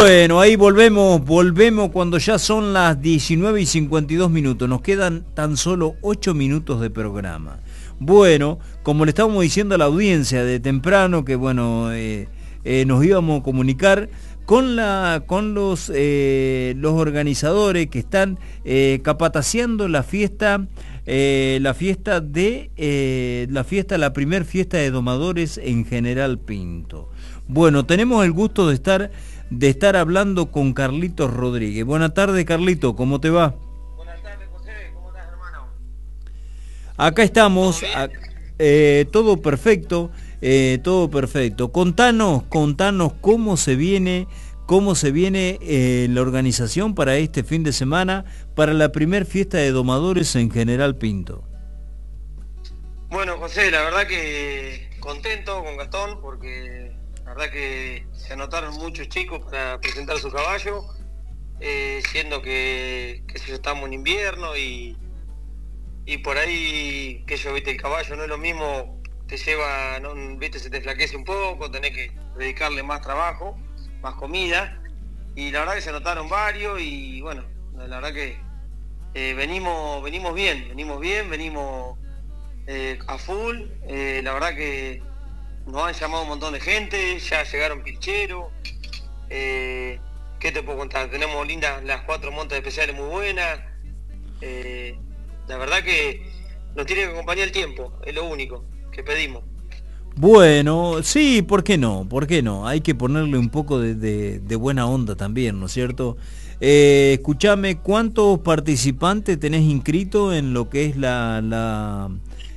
Bueno, ahí volvemos cuando ya son las 19:52. Nos quedan tan solo 8 minutos de programa. Bueno, como le estábamos diciendo a la audiencia de temprano, que bueno, nos íbamos a comunicar con los organizadores que están capataciando la fiesta, la primer fiesta de domadores en General Pinto. Bueno, tenemos el gusto de estar hablando con Carlitos Rodríguez. Buenas tardes, Carlito, ¿cómo te va? Buenas tardes, José, ¿cómo estás, hermano? Acá estamos, todo perfecto, todo perfecto. Contanos cómo se viene la organización para este fin de semana, para la primer fiesta de domadores en General Pinto. Bueno, José, la verdad que contento con Gastón, porque la verdad que se anotaron muchos chicos para presentar su caballo, siendo que estamos en invierno y por ahí, que yo, viste, el caballo no es lo mismo, te lleva, no, viste, se te flaquece un poco, tenés que dedicarle más trabajo, más comida, y la verdad que se anotaron varios y bueno, la verdad que venimos bien, venimos a full, la verdad que nos han llamado un montón de gente, ya llegaron pilcheros, ¿qué te puedo contar? Tenemos lindas las 4 montas especiales muy buenas, la verdad que nos tiene que acompañar el tiempo, es lo único que pedimos. Bueno, sí, ¿por qué no? ¿Por qué no? Hay que ponerle un poco de buena onda también, ¿no es cierto? Escúchame, ¿cuántos participantes tenés inscritos en lo que es la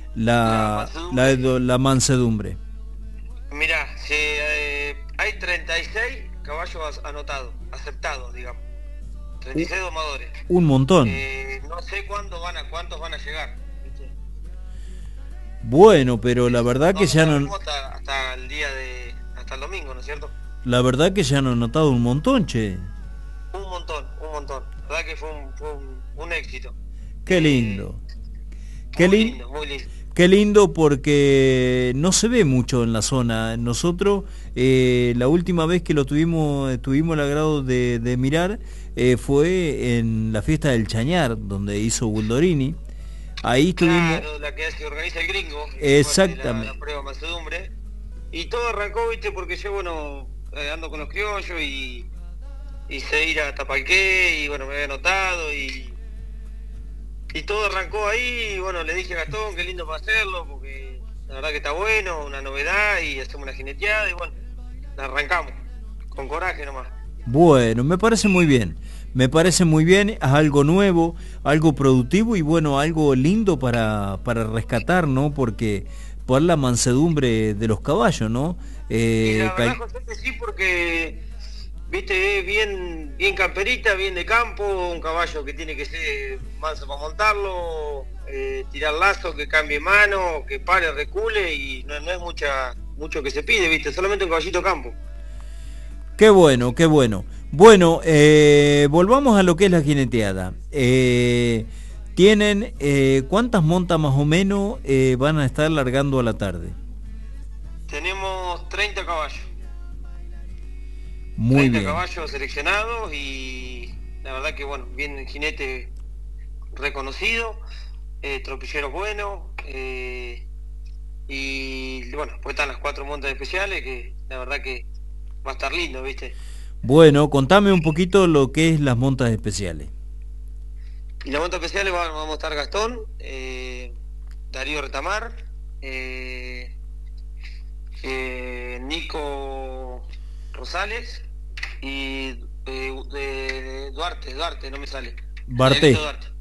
mansedumbre? Mirá, hay 36 caballos anotados, aceptados, digamos. 36 domadores. Un montón. No sé cuántos van a llegar, ¿viste? Bueno, pero la verdad que ya no... Hasta el domingo, ¿no es cierto? La verdad que ya han anotado un montón, che. Un montón. La verdad que fue un éxito. Qué lindo. Muy lindo. Qué lindo, porque no se ve mucho en la zona. Nosotros, la última vez que tuvimos el agrado de mirar, fue en la fiesta del Chañar, donde hizo Buldorini. Ahí estuvimos... Claro, la que organiza el gringo. Exactamente. La prueba mansedumbre. Y todo arrancó, viste, porque yo, bueno, ando con los criollos y se ir a Tapalqué, y bueno, me había anotado y todo arrancó ahí, y bueno, le dije a Gastón qué lindo para hacerlo, porque la verdad que está bueno, una novedad, y hacemos una jineteada, y bueno, la arrancamos, con coraje nomás. Bueno, me parece muy bien, es algo nuevo, algo productivo y bueno, algo lindo para rescatar, ¿no? Porque por la mansedumbre de los caballos, ¿no? Y la verdad, José, que sí, porque... viste, bien camperita, bien de campo, un caballo que tiene que ser manso para montarlo, tirar lazo, que cambie mano, que pare, recule, y no es mucho que se pide, viste, solamente un caballito campo. Qué bueno, qué bueno. Bueno, volvamos a lo que es la jineteada. ¿Tienen cuántas montas más o menos van a estar largando a la tarde? Tenemos 30 caballos. Muy 30 bien. caballos seleccionados, y la verdad que bueno, bien jinete reconocido, tropilleros buenos, y bueno, pues están las 4 montas especiales, que la verdad que va a estar lindo, ¿viste? Bueno, contame un poquito lo que es las montas especiales. Y las montas especiales vamos a estar Gastón, Darío Retamar, Nico Rosales y Duarte, no me sale. Barté,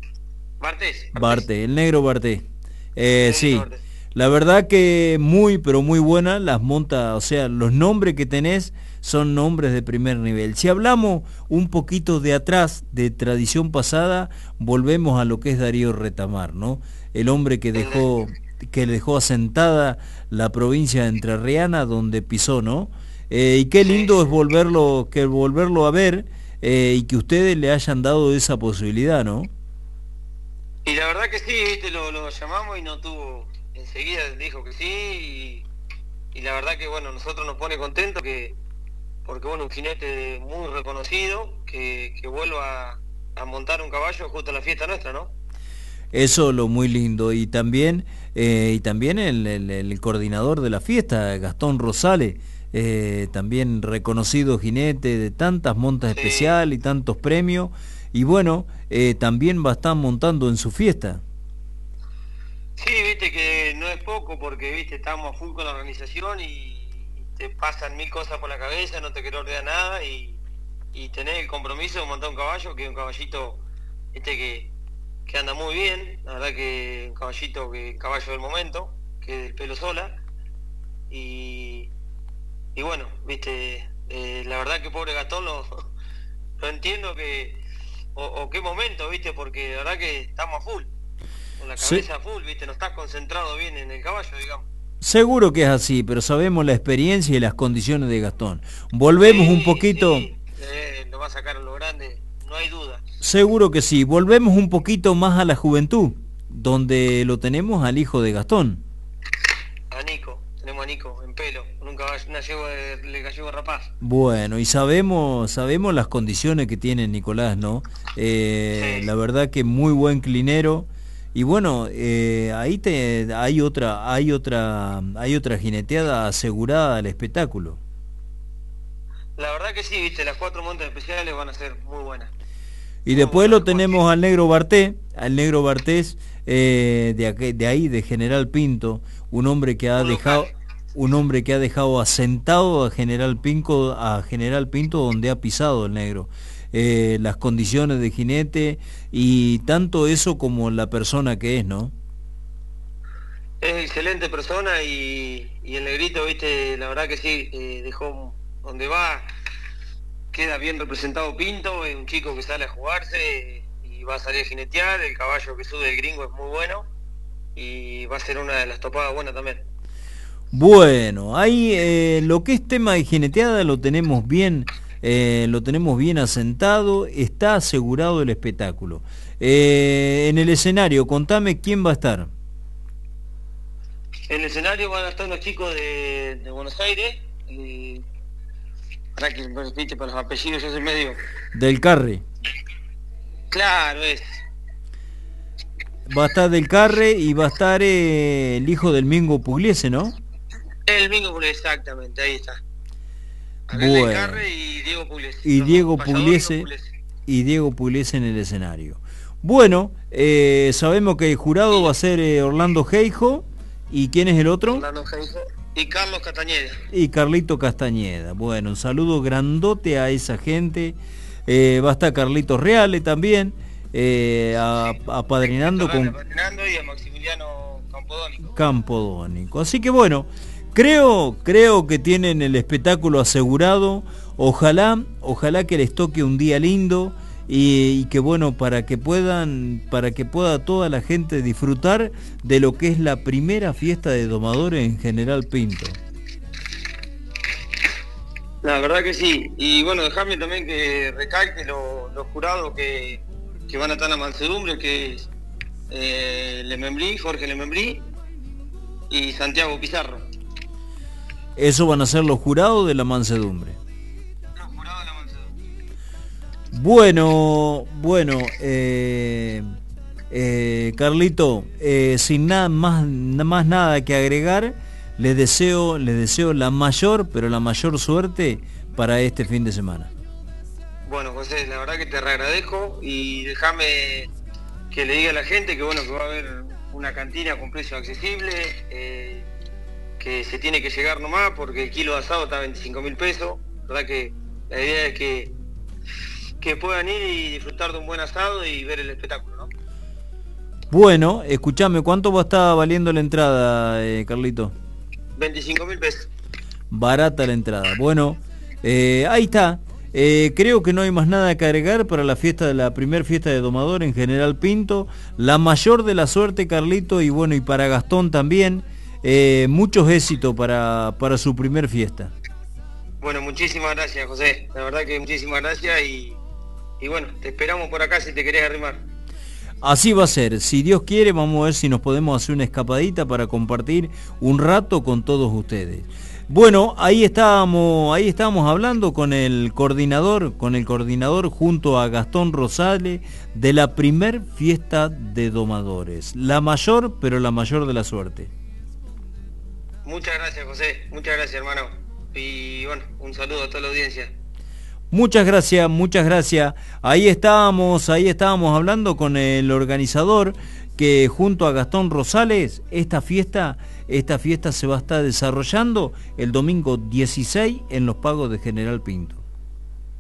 el negro Barté. Sí, Duarte. la verdad que muy, pero muy buena las montas, o sea, los nombres que tenés son nombres de primer nivel. Si hablamos un poquito de atrás, de tradición pasada, volvemos a lo que es Darío Retamar, ¿no? El hombre que dejó asentada la provincia entrerriana donde pisó, ¿no? Y qué lindo es volverlo a ver, y que ustedes le hayan dado esa posibilidad, ¿no? Y la verdad que sí, viste, lo llamamos y no tuvo, enseguida dijo que sí, y la verdad que bueno, nosotros nos pone contentos porque bueno, un jinete muy reconocido que vuelva a montar un caballo justo en la fiesta nuestra, ¿no? Eso lo muy lindo. Y también el coordinador de la fiesta, Gastón Rosales, también reconocido jinete de tantas montas Sí, especiales y tantos premios. Y bueno, también va a estar montando en su fiesta. sí, viste que no es poco porque, viste, estamos a full con la organización y te pasan mil cosas por la cabeza, no te querés ordenar nada y tenés el compromiso de montar un caballo, que es un caballito, viste, que anda muy bien, la verdad que un caballito, que caballo del momento, que es del pelo sola, y, y bueno, viste, la verdad que pobre Gastón lo entiendo o qué momento, viste, porque la verdad que estamos a full, con la Sí, cabeza a full, viste, no estás concentrado bien en el caballo, digamos. seguro que es así, pero sabemos la experiencia y las condiciones de Gastón. Volvemos un Sí, poquito. sí, lo va a sacar a lo grande, no hay duda. Seguro que sí. Volvemos un poquito más a la juventud, donde lo tenemos al hijo de Gastón. A Nico, tenemos a Nico en pelo, con un caballo, una yegua de gallego rapaz. Bueno, y sabemos las condiciones que tiene Nicolás, ¿no? La Sí, verdad que muy buen clinero. Y bueno, hay otra jineteada asegurada al espectáculo. la verdad que sí, viste, las 4 montas especiales van a ser muy buenas. Y Muy después buenas lo las cuatro. tenemos al negro Bartés, de ahí, de General Pinto, Un local. un hombre que ha dejado asentado a General Pinto donde ha pisado el negro. Las condiciones de jinete y tanto eso como la persona que es, ¿no? Es excelente persona y el negrito, viste, la verdad que sí, dejó donde va, queda bien representado Pinto, es un chico que sale a jugarse y va a salir a jinetear, el caballo que sube el gringo es muy bueno y va a ser una de las topadas buenas también. Bueno, ahí lo que es tema de jineteada lo tenemos bien asentado, está asegurado el espectáculo. En el escenario, contame quién va a estar. En el escenario van a estar unos chicos de Buenos Aires, para que, viste, para los apellidos yo soy medio... Del Carre. Claro, es. Va a estar Del Carre y va a estar el hijo del Mingo Pugliese, ¿no? El Mingo Pugliese, exactamente, ahí está. Abel del Bueno, Carre y Diego Pugliese, y los dos, Diego payador y los Pugliese, Pugliese. en el escenario. Bueno, sabemos que el jurado va a ser Orlando Heijo. ¿Y quién es el otro? Orlando Geijo y Carlos Castañeda. Y Carlito Castañeda. Bueno, un saludo grandote a esa gente. Va a estar Carlitos Reale también, apadrinando con Fernando y a Maximiliano Campodónico. Campodónico. Así que bueno, creo que tienen el espectáculo asegurado. Ojalá que les toque un día lindo y que bueno, para que pueda toda la gente disfrutar de lo que es la primera fiesta de domadores en General Pinto. La verdad que sí. Y bueno, dejame también que recalque los jurados que van a estar en la mansedumbre, que es Jorge Lemembrí y Santiago Pizarro. Eso van a ser los jurados de la mansedumbre. Los jurados de la mansedumbre. Bueno, Carlito, sin más nada que agregar, les deseo la mayor, pero la mayor suerte para este fin de semana. Bueno, José, la verdad que te reagradezco y déjame que le diga a la gente que bueno, que va a haber una cantina con precio accesible, que se tiene que llegar nomás porque el kilo de asado está a 25.000 pesos. La verdad que la idea es que puedan ir y disfrutar de un buen asado y ver el espectáculo, ¿no? Bueno, escuchame, ¿cuánto va a estar valiendo la entrada, Carlito? 25.000 pesos. Barata la entrada. Bueno, ahí está. Creo que no hay más nada que agregar para la primer fiesta de domador en General Pinto. La mayor de la suerte, Carlito, y bueno, y para Gastón también. Muchos éxitos para su primer fiesta. Bueno, muchísimas gracias, José. La verdad que muchísimas gracias y bueno, te esperamos por acá si te querés arrimar. Así va a ser. Si Dios quiere, vamos a ver si nos podemos hacer una escapadita para compartir un rato con todos ustedes. Bueno, ahí estábamos hablando con el coordinador junto a Gastón Rosales de la primer fiesta de domadores, la mayor, pero la mayor de la suerte. Muchas gracias, José, muchas gracias, hermano. Y bueno, un saludo a toda la audiencia. Muchas gracias, muchas gracias. Ahí estábamos hablando con el organizador que junto a Gastón Rosales esta fiesta se va a estar desarrollando el domingo 16 en Los Pagos de General Pinto.